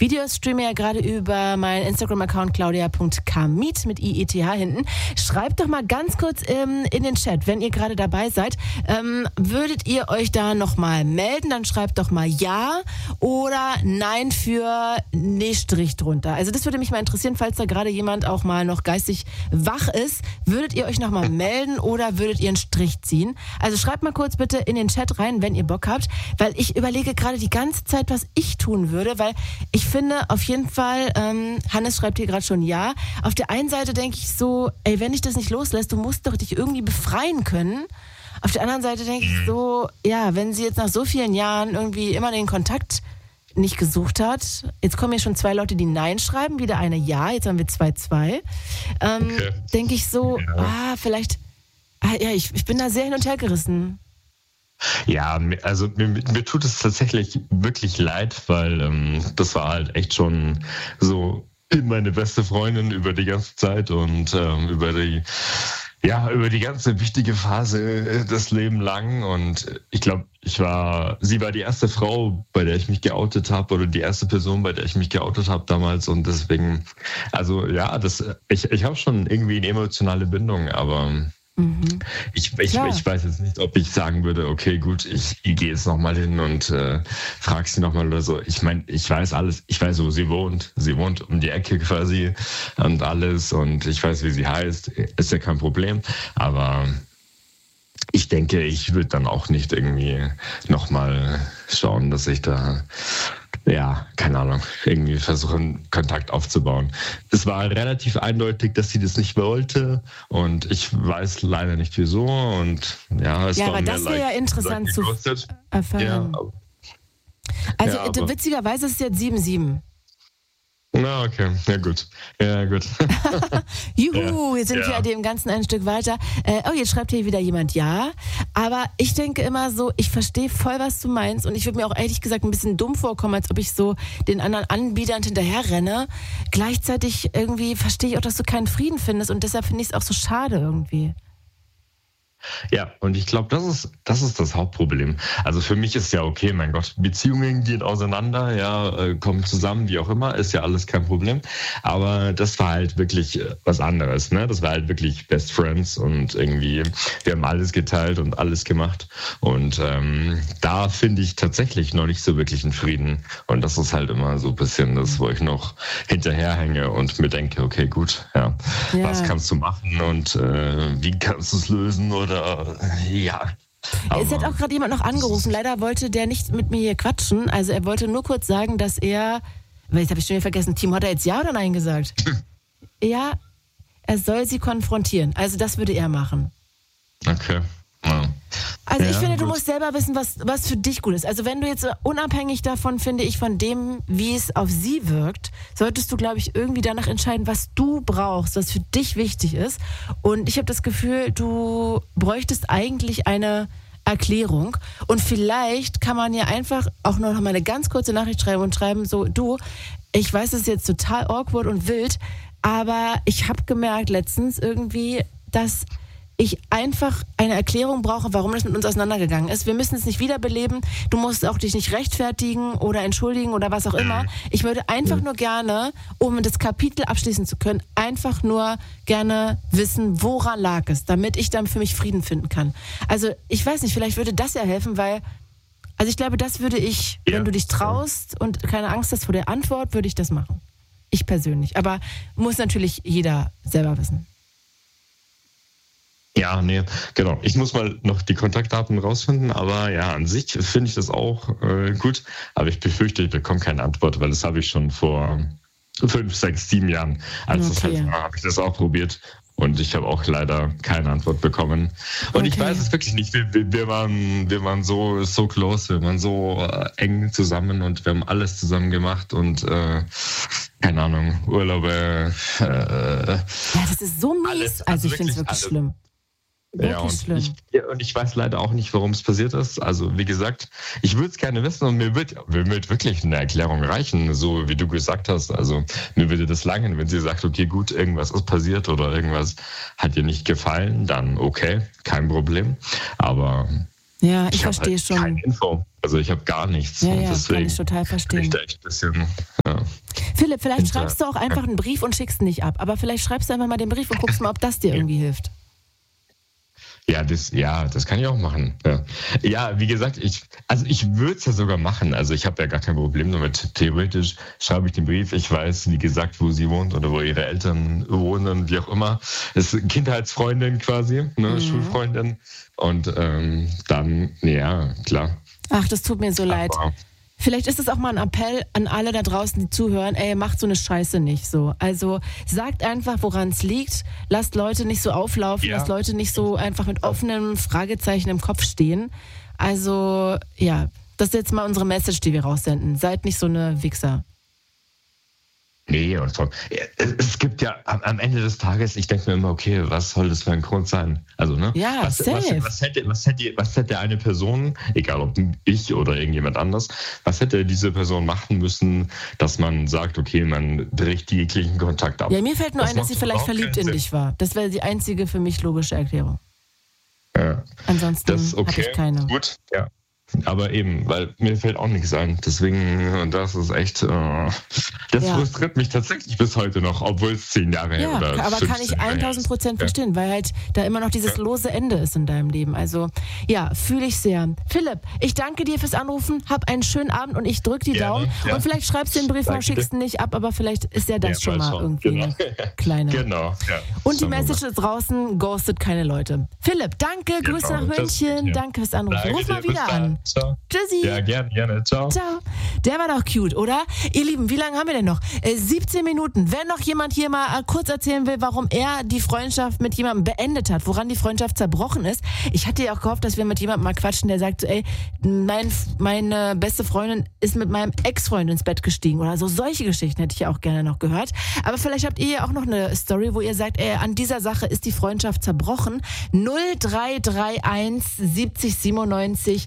Videos streame ja gerade über meinen Instagram-Account claudia.kamit mit IETH hinten. Schreibt doch mal ganz kurz in den Chat, wenn ihr gerade dabei seid, würdet ihr euch da nochmal melden? Dann schreibt doch mal Ja oder Nein für Strich drunter. Also das würde mich mal interessieren, falls da gerade jemand auch mal noch geistig wach ist. Würdet ihr euch nochmal melden oder würdet ihr einen Strich ziehen? Also schreibt mal kurz bitte in den Chat rein, wenn ihr Bock habt, weil ich überlege gerade die ganze Zeit, was ich tun würde, weil ich finde auf jeden Fall, Hannes schreibt hier gerade schon Ja. Auf der einen Seite denke ich so, ey, wenn dich das nicht loslässt, du musst doch dich irgendwie befreien können. Auf der anderen Seite denke ich so, ja, wenn sie jetzt nach so vielen Jahren irgendwie immer den Kontakt nicht gesucht hat. Jetzt kommen hier schon 2 Leute, die Nein schreiben, wieder eine Ja, jetzt haben wir 2-2. Denke ich so, vielleicht, ich bin da sehr hin und her gerissen. Ja, also mir tut es tatsächlich wirklich leid, weil das war halt echt schon so meine beste Freundin über die ganze Zeit und über die ganze wichtige Phase das Leben lang. Und ich glaube, sie war die erste Frau, bei der ich mich geoutet habe, oder die erste Person, bei der ich mich geoutet habe damals. Und deswegen, also ja, ich habe schon irgendwie eine emotionale Bindung, aber ich weiß jetzt nicht, ob ich sagen würde, okay, gut, ich gehe jetzt nochmal hin und frage sie nochmal oder so. Ich meine, ich weiß alles, ich weiß, wo sie wohnt. Sie wohnt um die Ecke quasi und alles und ich weiß, wie sie heißt. Ist ja kein Problem, aber ich denke, ich würde dann auch nicht irgendwie nochmal schauen, dass ich da, ja, keine Ahnung, irgendwie versuchen, Kontakt aufzubauen. Es war relativ eindeutig, dass sie das nicht wollte und ich weiß leider nicht wieso und ja, es war aber das wäre ja interessant zu erfahren. Also witzigerweise ist es jetzt 7-7. Na, okay. Ja, gut. Juhu, jetzt sind wir dem Ganzen ein Stück weiter. Jetzt schreibt hier wieder jemand Ja. Aber ich denke immer so, ich verstehe voll, was du meinst. Und ich würde mir auch ehrlich gesagt ein bisschen dumm vorkommen, als ob ich so den anderen Anbietern hinterher renne. Gleichzeitig irgendwie verstehe ich auch, dass du keinen Frieden findest. Und deshalb finde ich es auch so schade irgendwie. Ja, und ich glaube, das ist das Hauptproblem. Also für mich ist ja okay, mein Gott, Beziehungen gehen auseinander, ja, kommen zusammen, wie auch immer, ist ja alles kein Problem. Aber das war halt wirklich was anderes, ne? Das war halt wirklich Best Friends und irgendwie, wir haben alles geteilt und alles gemacht. Und da finde ich tatsächlich noch nicht so wirklich einen Frieden. Und das ist halt immer so ein bisschen das, wo ich noch hinterherhänge und mir denke, okay, gut, was kannst du machen und wie kannst du es lösen oder ja. Es hat auch gerade jemand noch angerufen. Leider wollte der nicht mit mir hier quatschen. Also er wollte nur kurz sagen, dass jetzt habe ich schon wieder vergessen, Timo, hat er jetzt Ja oder Nein gesagt? Ja, er soll sie konfrontieren. Also das würde er machen. Okay. Ja. Also ich finde, du musst selber wissen, was für dich gut ist. Also wenn du jetzt unabhängig davon, finde ich, von dem, wie es auf sie wirkt, solltest du, glaube ich, irgendwie danach entscheiden, was du brauchst, was für dich wichtig ist. Und ich habe das Gefühl, du bräuchtest eigentlich eine Erklärung. Und vielleicht kann man ja einfach auch noch mal eine ganz kurze Nachricht schreiben und schreiben so, du, ich weiß, das ist jetzt total awkward und wild, aber ich habe gemerkt letztens irgendwie, dass ich einfach eine Erklärung brauche, warum das mit uns auseinandergegangen ist. Wir müssen es nicht wiederbeleben. Du musst auch dich nicht rechtfertigen oder entschuldigen oder was auch immer. Ich würde einfach nur gerne, um das Kapitel abschließen zu können, einfach nur gerne wissen, woran lag es, damit ich dann für mich Frieden finden kann. Also ich weiß nicht, vielleicht würde das ja helfen, weil, also ich glaube, das würde ich, wenn du dich traust und keine Angst hast vor der Antwort, würde ich das machen. Ich persönlich. Aber muss natürlich jeder selber wissen. Ja, nee, genau. Ich muss mal noch die Kontaktdaten rausfinden, aber ja, an sich finde ich das auch gut. Aber ich befürchte, ich bekomme keine Antwort, weil das habe ich schon vor 5, 6, 7 Jahren. Das halt war, habe ich das auch probiert und ich habe auch leider keine Antwort bekommen. Und ich weiß es wirklich nicht. Wir waren so close, wir waren so eng zusammen und wir haben alles zusammen gemacht und keine Ahnung, Urlaube. Ja, das ist so mies. Also ich finde es wirklich schlimm. Ja, und ich weiß leider auch nicht, warum es passiert ist. Also wie gesagt, ich würde es gerne wissen und mir wird wirklich eine Erklärung reichen, so wie du gesagt hast. Also mir würde das langen, wenn sie sagt, okay, gut, irgendwas ist passiert oder irgendwas hat ihr nicht gefallen, dann okay, kein Problem. Aber ja, ich verstehe halt schon. Keine Info. Also ich habe gar nichts. Ja, und deswegen kann ich total verstehen. Bin ich da echt ein bisschen Philipp, vielleicht schreibst du auch einfach einen Brief und schickst ihn nicht ab. Aber vielleicht schreibst du einfach mal den Brief und guckst mal, ob das dir irgendwie hilft. Ja, das kann ich auch machen. Ja, wie gesagt, ich würde es ja sogar machen. Also ich habe ja gar kein Problem damit. Theoretisch schreibe ich den Brief. Ich weiß, wie gesagt, wo sie wohnt oder wo ihre Eltern wohnen, wie auch immer. Es ist Kindheitsfreundin quasi, ne? Schulfreundin. Und dann, ja, klar. Ach, das tut mir so leid. Vielleicht ist es auch mal ein Appell an alle da draußen, die zuhören, macht so eine Scheiße nicht so. Also sagt einfach, woran es liegt. Lasst Leute nicht so auflaufen, lasst Leute nicht so einfach mit offenen Fragezeichen im Kopf stehen. Also, ja, das ist jetzt mal unsere Message, die wir raussenden. Seid nicht so eine Wichser. Nee, es gibt ja am Ende des Tages, ich denke mir immer, okay, was soll das für ein Grund sein? Also, ne? Ja, was hätte eine Person, egal ob ich oder irgendjemand anders, was hätte diese Person machen müssen, dass man sagt, okay, man bricht jeglichen Kontakt ab? Ja, mir fällt nur ein, dass sie vielleicht verliebt in dich war. Das wäre die einzige für mich logische Erklärung. Ja. Ansonsten habe ich keine. Gut, ja. Aber eben, weil mir fällt auch nichts ein. Deswegen, das ist echt, das frustriert mich tatsächlich bis heute noch, obwohl es 10 Jahre her oder aber kann ich 1000% verstehen, weil halt da immer noch dieses lose Ende ist in deinem Leben. Also, ja, fühle ich sehr. Philipp, ich danke dir fürs Anrufen, hab einen schönen Abend und ich drück die Daumen. Ja. Und vielleicht schreibst du den Brief mal, schickst ihn nicht ab, aber vielleicht ist ja das schon mal irgendwie eine kleine. Genau, ja. Und die Message ist draußen, ghostet keine Leute. Philipp, danke, Grüße nach München, danke fürs Anrufen. Ruf mal wieder an. Ciao. Tschüssi. Ja, gerne. Ciao. Ciao. Der war doch cute, oder? Ihr Lieben, wie lange haben wir denn noch? 17 Minuten. Wenn noch jemand hier mal kurz erzählen will, warum er die Freundschaft mit jemandem beendet hat, woran die Freundschaft zerbrochen ist. Ich hatte ja auch gehofft, dass wir mit jemandem mal quatschen, der sagt so, meine beste Freundin ist mit meinem Ex-Freund ins Bett gestiegen oder so. Solche Geschichten hätte ich ja auch gerne noch gehört. Aber vielleicht habt ihr ja auch noch eine Story, wo ihr sagt, an dieser Sache ist die Freundschaft zerbrochen. 0331 70 97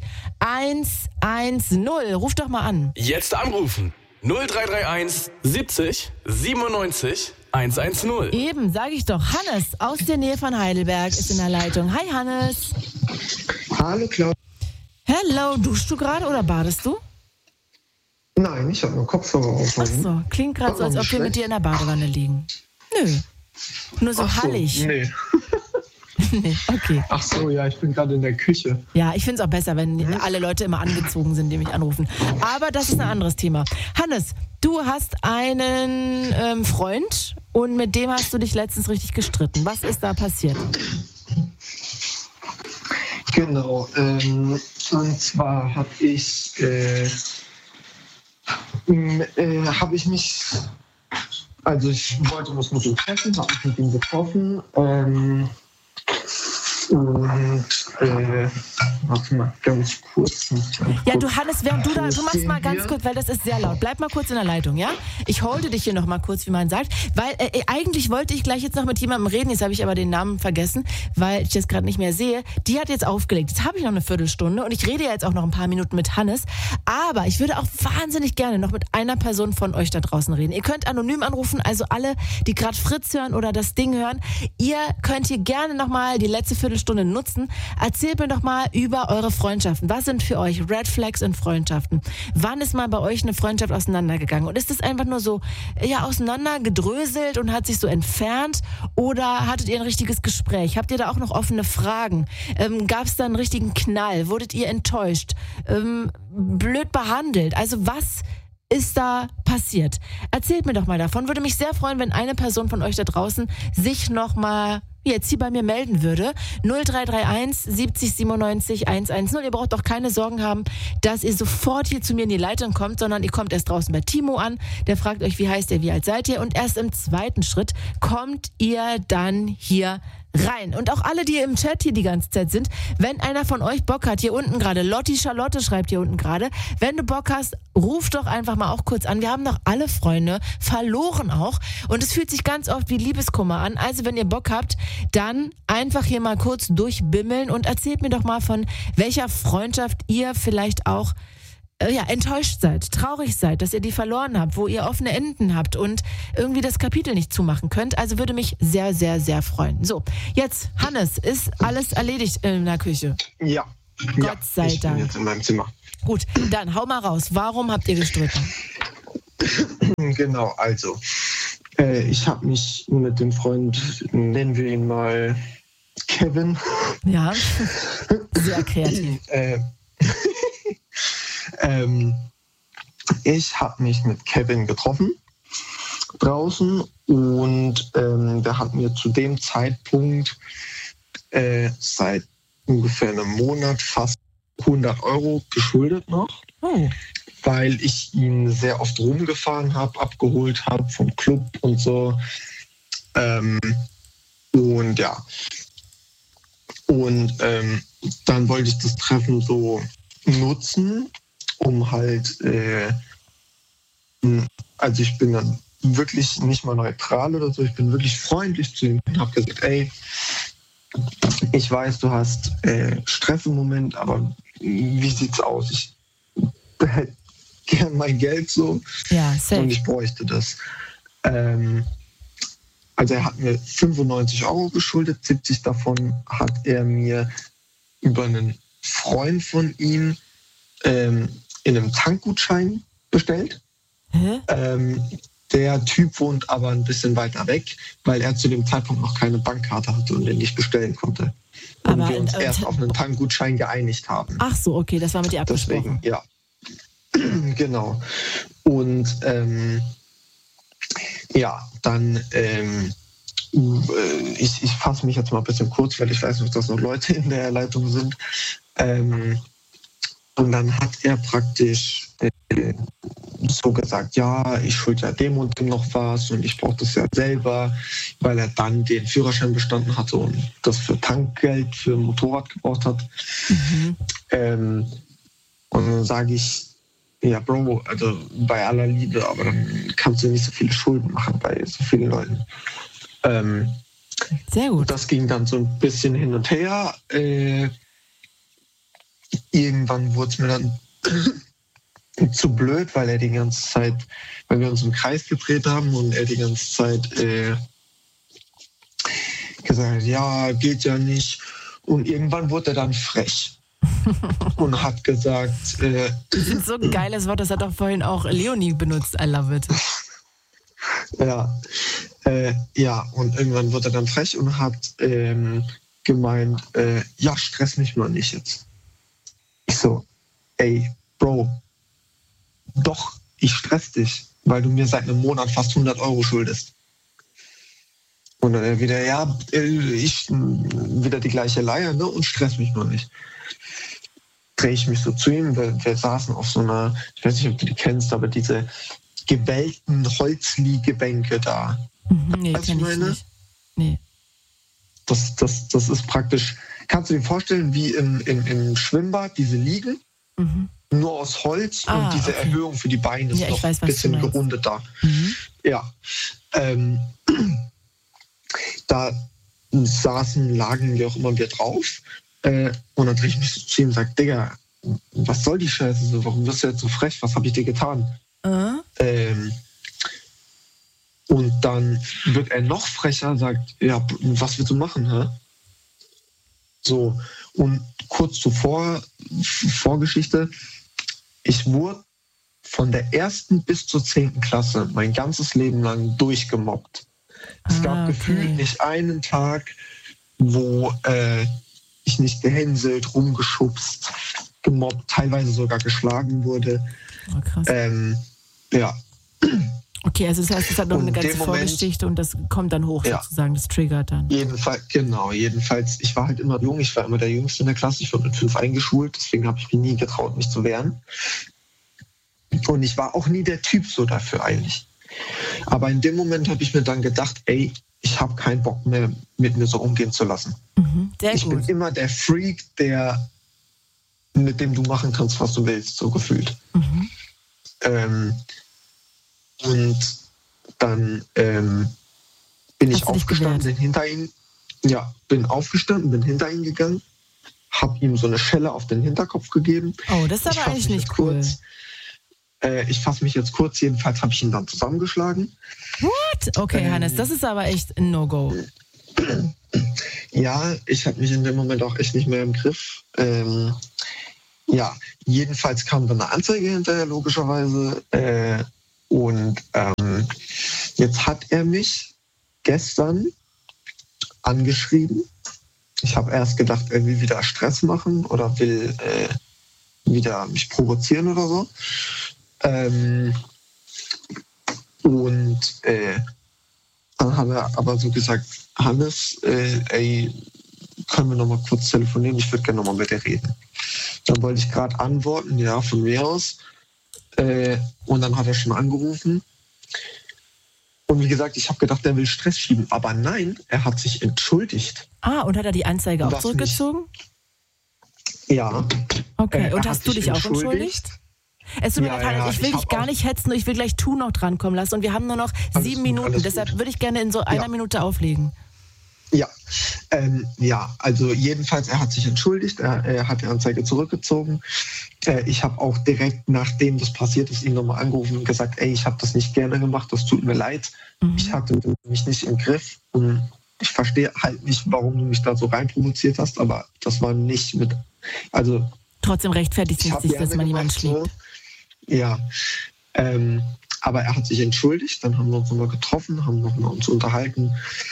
110. Ruf doch mal an. Jetzt anrufen. 0331 70 97 110. Eben, sage ich doch. Hannes aus der Nähe von Heidelberg ist in der Leitung. Hi Hannes. Hallo Claudia. Hello, duschst du gerade oder badest du? Nein, ich habe nur Kopfhörer auf. Ach so, klingt gerade so, als ob wir mit dir in der Badewanne liegen. Nö, nur so hallig. Nee. Nee, okay. Ach so, ja, ich bin gerade in der Küche. Ja, ich finde es auch besser, wenn alle Leute immer angezogen sind, die mich anrufen. Aber das ist ein anderes Thema. Hannes, du hast einen Freund und mit dem hast du dich letztens richtig gestritten. Was ist da passiert? Genau, und zwar habe ich wollte mich mit ihm treffen, habe mich mit ihm getroffen. Warte mal, ganz kurz. Ja, du Hannes, während du machst mal ganz kurz, weil das ist sehr laut. Bleib mal kurz in der Leitung, ja? Ich holde dich hier noch mal kurz, wie man sagt, weil eigentlich wollte ich gleich jetzt noch mit jemandem reden, jetzt habe ich aber den Namen vergessen, weil ich das gerade nicht mehr sehe. Die hat jetzt aufgelegt. Jetzt habe ich noch eine Viertelstunde und ich rede jetzt auch noch ein paar Minuten mit Hannes, aber ich würde auch wahnsinnig gerne noch mit einer Person von euch da draußen reden. Ihr könnt anonym anrufen, also alle, die gerade Fritz hören oder das Ding hören, ihr könnt hier gerne noch mal die letzte Viertelstunde nutzen. Erzählt mir doch mal über eure Freundschaften. Was sind für euch Red Flags in Freundschaften? Wann ist mal bei euch eine Freundschaft auseinandergegangen? Und ist es einfach nur so auseinandergedröselt und hat sich so entfernt? Oder hattet ihr ein richtiges Gespräch? Habt ihr da auch noch offene Fragen? Gab es da einen richtigen Knall? Wurdet ihr enttäuscht? Blöd behandelt? Also was ist da passiert? Erzählt mir doch mal davon. Würde mich sehr freuen, wenn eine Person von euch da draußen sich noch mal jetzt hier bei mir melden würde. 0331 70 97 110. Ihr braucht doch keine Sorgen haben, dass ihr sofort hier zu mir in die Leitung kommt, sondern ihr kommt erst draußen bei Timo an. Der fragt euch, wie heißt ihr, wie alt seid ihr? Und erst im zweiten Schritt kommt ihr dann hier rein. Und auch alle, die im Chat hier die ganze Zeit sind, wenn einer von euch Bock hat, hier unten gerade, Lotti Charlotte schreibt hier unten gerade, wenn du Bock hast, ruf doch einfach mal auch kurz an. Wir haben doch alle Freunde, verloren auch. Und es fühlt sich ganz oft wie Liebeskummer an. Also wenn ihr Bock habt, dann einfach hier mal kurz durchbimmeln und erzählt mir doch mal von welcher Freundschaft ihr vielleicht auch enttäuscht seid, traurig seid, dass ihr die verloren habt, wo ihr offene Enden habt und irgendwie das Kapitel nicht zumachen könnt. Also würde mich sehr, sehr, sehr freuen. So, jetzt, Hannes, ist alles erledigt in der Küche? Ja. Gott sei Dank. Ich bin jetzt in meinem Zimmer. Gut, dann hau mal raus. Warum habt ihr gestritten? Genau, also ich habe mich mit dem Freund, nennen wir ihn mal Kevin. Ja, sehr kreativ. Ich habe mich mit Kevin getroffen draußen und der hat mir zu dem Zeitpunkt seit ungefähr einem Monat fast 100 € geschuldet noch, weil ich ihn sehr oft rumgefahren habe, abgeholt habe vom Club und so. Und ja. Und dann wollte ich das Treffen so nutzen, um halt, also ich bin dann wirklich nicht mal neutral oder so, ich bin wirklich freundlich zu ihm und habe gesagt, ey, ich weiß, du hast Stress im Moment, aber wie sieht's aus? Ich hätte gern mein Geld so und ich bräuchte das. Also er hat mir 95 € geschuldet, 70 davon hat er mir über einen Freund von ihm in einem Tankgutschein bestellt. Der Typ wohnt aber ein bisschen weiter weg, weil er zu dem Zeitpunkt noch keine Bankkarte hatte und den nicht bestellen konnte. Und wir uns erst auf einen Tankgutschein geeinigt haben. Ach so, okay, das war mit dir abgesprochen. Deswegen, ja. Genau. Und ja, dann ich fasse mich jetzt mal ein bisschen kurz, weil ich weiß noch, dass noch Leute in der Leitung sind. Und dann hat er praktisch so gesagt, ja, ich schulde ja dem und dem noch was und ich brauche das ja selber, weil er dann den Führerschein bestanden hatte und das für Tankgeld für ein Motorrad gebraucht hat. Und dann sage ich, ja, Bro, also bei aller Liebe, aber dann kannst du nicht so viele Schulden machen bei so vielen Leuten. Sehr gut. Das ging dann so ein bisschen hin und her. Irgendwann wurde es mir dann zu blöd, weil er die ganze Zeit, weil wir uns im Kreis gedreht haben und er die ganze Zeit gesagt hat, ja, geht ja nicht. Und irgendwann wurde er dann frech und hat gesagt... das ist so ein geiles Wort, das hat doch vorhin auch Leonie benutzt, I love it. Ja, und irgendwann wurde er dann frech und hat gemeint, ja, stress mich mal nicht jetzt. Ich so, ey, Bro, doch, ich stress dich, weil du mir seit einem Monat fast 100 € schuldest. Und dann er wieder, ja, ich wieder die gleiche Leier, ne, und stress mich mal nicht. Drehe ich mich so zu ihm, wir saßen auf so einer, ich weiß nicht, ob du die kennst, aber diese gewellten Holzliegebänke da. Nee, kenn ich nicht. Nee. Das ist praktisch, kannst du dir vorstellen, wie im Schwimmbad, diese Liegen, nur aus Holz und diese Erhöhung für die Beine ist noch ein bisschen gerundet da. Ja. Da lagen wir auch immer wieder drauf. Und dann drehe ich mich so zu ihm und sage, Digga, was soll die Scheiße so? Warum wirst du jetzt so frech? Was habe ich dir getan? Und dann wird er noch frecher, sagt, ja, was willst du machen, hä? So, und kurz zuvor, Vorgeschichte, ich wurde von der 1. bis zur 10. Klasse mein ganzes Leben lang durchgemobbt. Es gab gefühlt nicht einen Tag, wo ich nicht gehänselt, rumgeschubst, gemobbt, teilweise sogar geschlagen wurde. Oh, krass. Ja. Okay, also das heißt, es hat noch eine ganze Vorgeschichte und das kommt dann hoch sozusagen, das triggert dann. Jedenfalls, ich war halt immer jung, ich war immer der Jüngste in der Klasse, ich wurde mit 5 eingeschult, deswegen habe ich mich nie getraut, mich zu wehren. Und ich war auch nie der Typ so dafür eigentlich. Aber in dem Moment habe ich mir dann gedacht, ey, ich habe keinen Bock mehr, mit mir so umgehen zu lassen. Ich bin immer der Freak, mit dem du machen kannst, was du willst, so gefühlt. Und dann bin ich aufgestanden, bin hinter ihm, bin aufgestanden, bin hinter ihn gegangen, habe ihm so eine Schelle auf den Hinterkopf gegeben. Oh, das ist aber eigentlich nicht cool. Ich fasse mich jetzt kurz, jedenfalls habe ich ihn dann zusammengeschlagen. What? Okay, Hannes, das ist aber echt ein No-Go. Ja, ich habe mich in dem Moment auch echt nicht mehr im Griff. Ja, jedenfalls kam dann eine Anzeige hinterher, logischerweise. Und jetzt hat er mich gestern angeschrieben. Ich habe erst gedacht, irgendwie wieder Stress machen oder will wieder mich provozieren oder so. Dann hat er aber so gesagt, Hannes, können wir noch mal kurz telefonieren? Ich würde gerne noch mal mit dir reden. Dann wollte ich gerade antworten, ja, von mir aus. Und dann hat er schon angerufen. Und wie gesagt, ich habe gedacht, der will Stress schieben. Aber nein, er hat sich entschuldigt. Und hat er die Anzeige auch zurückgezogen? Ja. Okay, und hast du dich auch entschuldigt? Es tut mir leid, Hannes, ich will dich gar nicht hetzen, ich will gleich Tu noch drankommen lassen. Und wir haben nur noch 7 Minuten, deshalb würde ich gerne in so einer Minute auflegen. Ja, also jedenfalls, er hat sich entschuldigt, er hat die Anzeige zurückgezogen. Ich habe auch direkt, nachdem das passiert ist, ihn nochmal angerufen und gesagt, ich habe das nicht gerne gemacht, das tut mir leid. Ich hatte mich nicht im Griff und ich verstehe halt nicht, warum du mich da so reinprovoziert hast, aber das war nicht mit, also... Trotzdem rechtfertigt sich, dass man jemanden schlägt. So. Ja, aber er hat sich entschuldigt, dann haben wir uns nochmal getroffen, haben nochmal uns unterhalten.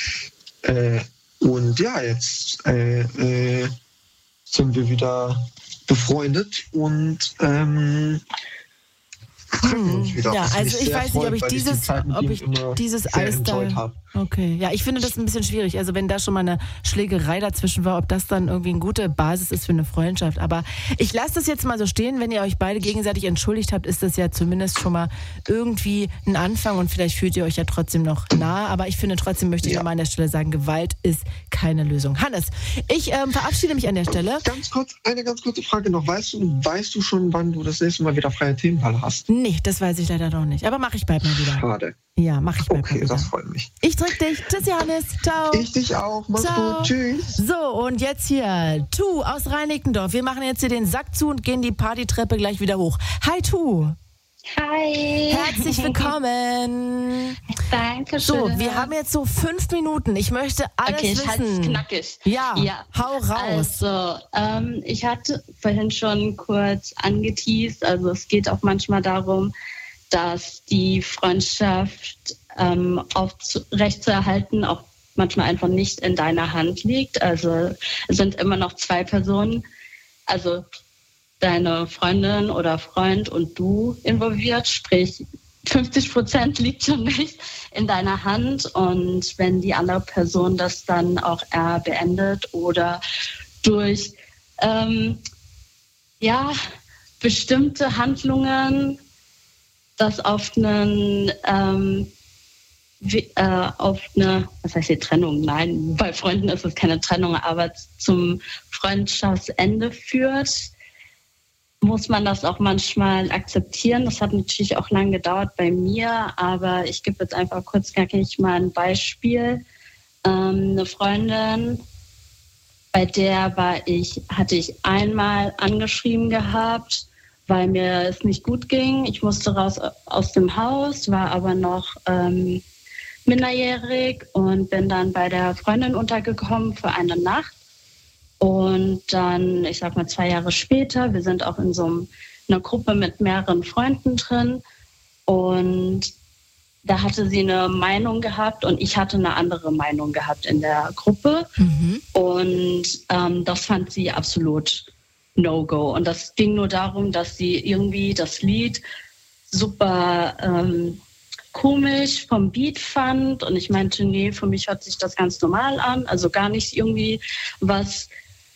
Und ja, jetzt sind wir wieder befreundet und treffen uns wieder. Ja, also ich weiß nicht, ob ich dieses Eis da... Okay, ja, ich finde das ein bisschen schwierig. Also wenn da schon mal eine Schlägerei dazwischen war, ob das dann irgendwie eine gute Basis ist für eine Freundschaft. Aber ich lasse das jetzt mal so stehen. Wenn ihr euch beide gegenseitig entschuldigt habt, ist das ja zumindest schon mal irgendwie ein Anfang und vielleicht fühlt ihr euch ja trotzdem noch nahe. Aber ich finde trotzdem, möchte ich nochmal an der Stelle sagen, Gewalt ist keine Lösung. Hannes, ich verabschiede mich an der Stelle. Eine ganz kurze Frage noch. Weißt du schon, wann du das nächste Mal wieder freie Themenwahl hast? Nee, das weiß ich leider noch nicht. Aber mache ich bald mal wieder. Schade. Ja, mache ich bald mal wieder. Okay, das freut mich. Ich drück dich. Tschüss, Johannes. Ciao. Ich dich auch. Mach's gut. Tschüss. So, und jetzt hier Tu aus Reinickendorf. Wir machen jetzt hier den Sack zu und gehen die Partytreppe gleich wieder hoch. Hi, Tu. Hi. Herzlich willkommen. Dankeschön. So, wir haben jetzt so 5 Minuten. Ich möchte alles wissen. Okay, ich knackig. Ja, hau raus. Also, ich hatte vorhin schon kurz angeteased. Also es geht auch manchmal darum, dass die Freundschaft aufrechtzuerhalten auch manchmal einfach nicht in deiner Hand liegt. Also es sind immer noch 2 Personen, also deine Freundin oder Freund und du involviert, sprich 50% liegt schon nicht in deiner Hand. Und wenn die andere Person das dann auch beendet oder durch bestimmte Handlungen das auf eine, was heißt die Trennung? Nein, bei Freunden ist es keine Trennung, aber zum Freundschaftsende führt, muss man das auch manchmal akzeptieren. Das hat natürlich auch lange gedauert bei mir, aber ich gebe jetzt einfach kurz knackig mal ein Beispiel. Eine Freundin, bei der hatte ich einmal angeschrieben gehabt, weil mir es nicht gut ging. Ich musste raus aus dem Haus, war aber noch minderjährig und bin dann bei der Freundin untergekommen für eine Nacht. Und dann, ich sag mal 2 Jahre später, wir sind auch in so einer Gruppe mit mehreren Freunden drin. Und da hatte sie eine Meinung gehabt und ich hatte eine andere Meinung gehabt in der Gruppe. Und das fand sie absolut No-Go. Und das ging nur darum, dass sie irgendwie das Lied super komisch vom Beat fand. Und ich meinte, nee, für mich hört sich das ganz normal an. Also gar nicht irgendwie was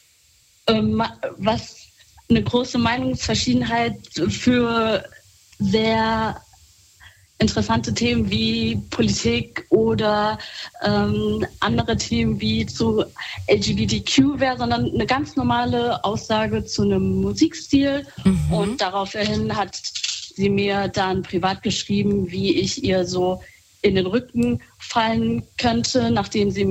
eine große Meinungsverschiedenheit für sehr interessante Themen wie Politik oder andere Themen wie zu LGBTQ wäre, sondern eine ganz normale Aussage zu einem Musikstil. Und daraufhin hat sie mir dann privat geschrieben, wie ich ihr so in den Rücken fallen könnte, nachdem sie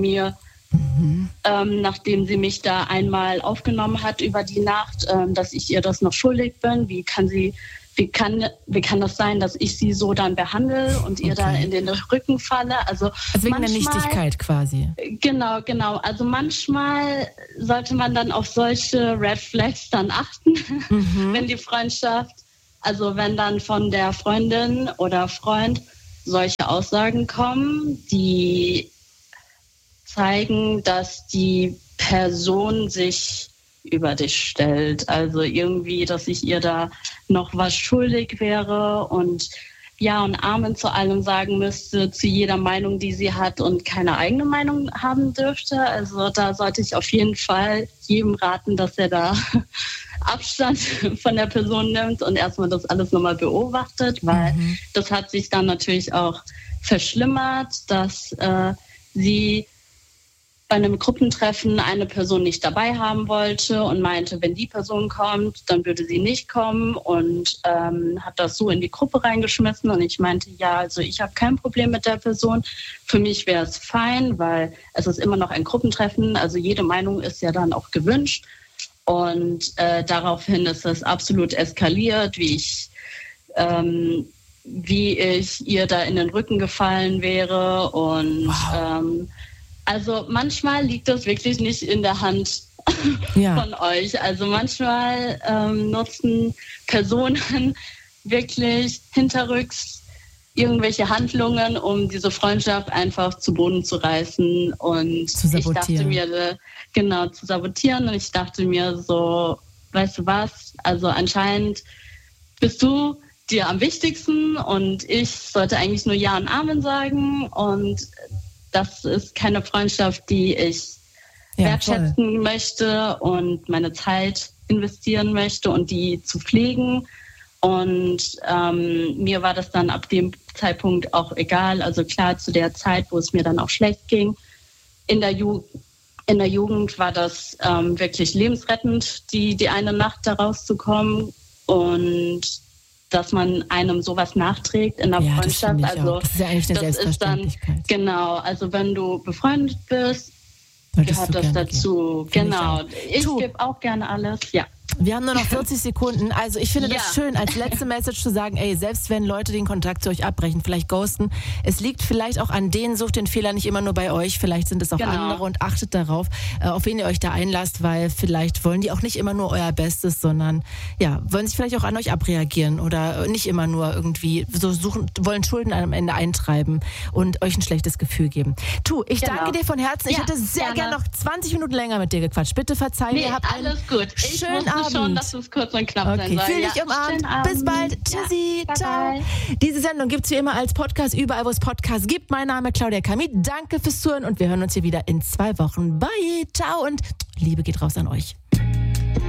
mich da einmal aufgenommen hat über die Nacht, dass ich ihr das noch schuldig bin. Wie kann das sein, dass ich sie so dann behandle und ihr da in den Rücken falle? Also wegen der Nichtigkeit quasi. Genau. Also manchmal sollte man dann auf solche Red Flags dann achten, wenn die Freundschaft also wenn dann von der Freundin oder Freund solche Aussagen kommen, die zeigen, dass die Person sich über dich stellt. Also irgendwie, dass ich ihr da noch was schuldig wäre und Ja und Amen zu allem sagen müsste, zu jeder Meinung, die sie hat und keine eigene Meinung haben dürfte. Also da sollte ich auf jeden Fall jedem raten, dass er da Abstand von der Person nimmt und erstmal das alles nochmal beobachtet, weil das hat sich dann natürlich auch verschlimmert, dass sie bei einem Gruppentreffen eine Person nicht dabei haben wollte und meinte, wenn die Person kommt, dann würde sie nicht kommen und hat das so in die Gruppe reingeschmissen und ich meinte, ja, also ich habe kein Problem mit der Person. Für mich wäre es fein, weil es ist immer noch ein Gruppentreffen, also jede Meinung ist ja dann auch gewünscht und daraufhin ist es absolut eskaliert, wie ich ihr da in den Rücken gefallen wäre und also manchmal liegt das wirklich nicht in der Hand von euch. Also manchmal nutzen Personen wirklich hinterrücks irgendwelche Handlungen, um diese Freundschaft einfach zu Boden zu reißen. Und ich dachte mir, zu sabotieren. Und ich dachte mir so, weißt du was, also anscheinend bist du dir am wichtigsten und ich sollte eigentlich nur Ja und Amen sagen und das ist keine Freundschaft, die ich wertschätzen möchte und meine Zeit investieren möchte und die zu pflegen. Und mir war das dann ab dem Zeitpunkt auch egal. Also klar, zu der Zeit, wo es mir dann auch schlecht ging, in der Jugend war das wirklich lebensrettend, die eine Nacht da rauszukommen. Und dass man einem sowas nachträgt in der Freundschaft. Das ist ja eigentlich eine Selbstverständlichkeit. Also wenn du befreundet bist, gehört das dazu. Genau. Ich gebe auch gerne alles, Wir haben nur noch 40 Sekunden. Also ich finde das schön, als letzte Message zu sagen, selbst wenn Leute den Kontakt zu euch abbrechen, vielleicht ghosten, es liegt vielleicht auch an denen, sucht den Fehler nicht immer nur bei euch, vielleicht sind es auch andere und achtet darauf, auf wen ihr euch da einlasst, weil vielleicht wollen die auch nicht immer nur euer Bestes, sondern wollen sich vielleicht auch an euch abreagieren oder nicht immer nur irgendwie so suchen, wollen Schulden am Ende eintreiben und euch ein schlechtes Gefühl geben. Ich danke dir von Herzen. Ich hätte sehr gerne noch 20 Minuten länger mit dir gequatscht. Bitte verzeih mir. Habt alles gut. Schönen Abend. Schon, dass es kurz und knapp sein soll. Fühl dich umarmt. Bis bald. Tschüssi. Ciao. Diese Sendung gibt es wie immer als Podcast überall, wo es Podcasts gibt. Mein Name ist Claudia Kamit. Danke fürs Zuhören und wir hören uns hier wieder in 2 Wochen. Bye. Ciao und Liebe geht raus an euch.